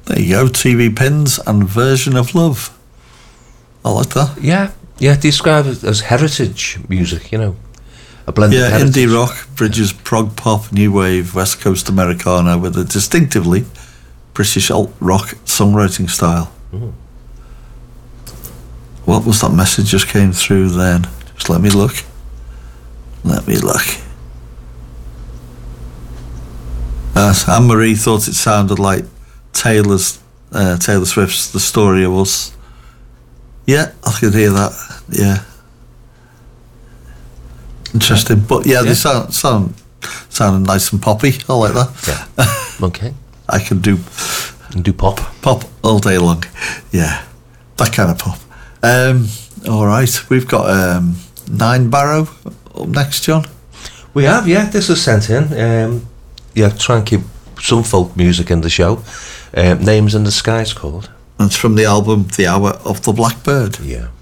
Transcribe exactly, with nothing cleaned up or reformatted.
There you go, T V Pins and Version of Love. I like that. Yeah, yeah, describe it as heritage music, you know. A blend yeah, of heritage. Indie rock, bridges prog pop, new wave, West Coast Americana with a distinctively British alt rock songwriting style. Mm. What was that message just came through then? Just let me look. Let me look. Uh, Anne-Marie thought it sounded like Taylor's uh, Taylor Swift's The Story of Us. Yeah, I could hear that. Yeah. Interesting. But yeah, yeah. they sound, sound sounding nice and poppy. I like that. Yeah. Okay. I can do And do pop. pop all day long. Yeah. That kind of pop. Um, all right. We've got um, Nine Barrow up next, John. We have, yeah. This was sent in. Um, yeah, try and keep some folk music in the show. Um, Names in the Sky's called. And it's from the album The Hour of the Blackbird. Yeah.